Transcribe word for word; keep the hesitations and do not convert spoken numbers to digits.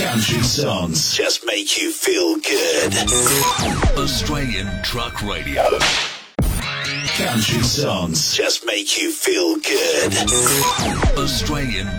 Country songs just make you feel good. Australian Truck Radio. Country songs just make you feel good. Australian